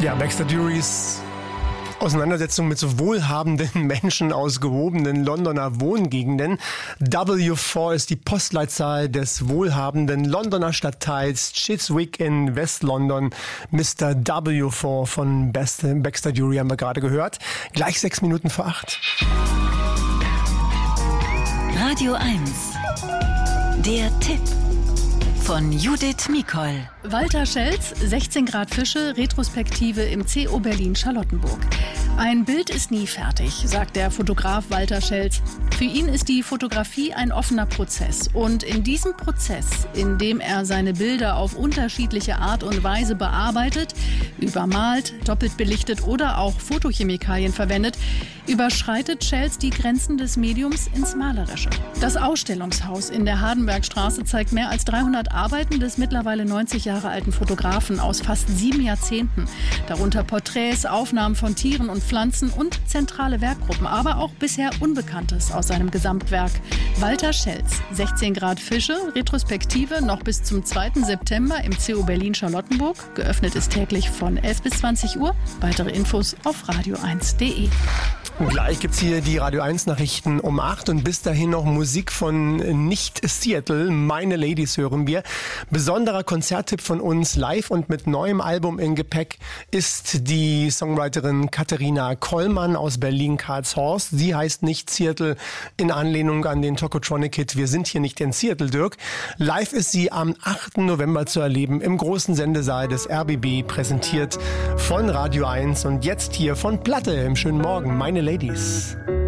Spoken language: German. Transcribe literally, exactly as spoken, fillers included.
Ja, Baxter Durys Auseinandersetzung mit so wohlhabenden Menschen aus gehobenen Londoner Wohngegenden. W vier ist die Postleitzahl des wohlhabenden Londoner Stadtteils Chiswick in West-London. Mister W vier von Baxter Dury haben wir gerade gehört. Gleich sechs Minuten vor acht. Radio eins. Der Tipp von Judith Mikol. Walter Schelz, sechzehn Grad Fische, Retrospektive im C O Berlin-Charlottenburg. Ein Bild ist nie fertig, sagt der Fotograf Walter Schelz. Für ihn ist die Fotografie ein offener Prozess. Und in diesem Prozess, in dem er seine Bilder auf unterschiedliche Art und Weise bearbeitet, übermalt, doppelt belichtet oder auch Fotochemikalien verwendet, überschreitet Schelz die Grenzen des Mediums ins Malerische. Das Ausstellungshaus in der Hardenbergstraße zeigt mehr als dreihundert Arbeiten des mittlerweile neunzig Jahre alten Fotografen aus fast sieben Jahrzehnten. Darunter Porträts, Aufnahmen von Tieren und Pflanzen und zentrale Werkgruppen, aber auch bisher Unbekanntes aus seinem Gesamtwerk. Walter Schelz, sechzehn Grad Fische, Retrospektive noch bis zum zweiten September im C O Berlin-Charlottenburg. Geöffnet ist täglich von elf bis zwanzig Uhr. Weitere Infos auf radio eins punkt de. Gleich gibt's hier die Radio eins Nachrichten um acht und bis dahin noch Musik von Nicht Seattle. Meine Ladies hören wir. Besonderer Konzerttipp von uns live und mit neuem Album in Gepäck ist die Songwriterin Katharina Kollmann aus Berlin-Karlshorst. Sie heißt Nicht Seattle in Anlehnung an den Tokotronic-Hit Wir sind hier nicht in Seattle, Dirk. Live ist sie am achten November zu erleben im großen Sendesaal des R B B, präsentiert von Radio eins und jetzt hier von Platte im schönen Morgen. Meine Ladies.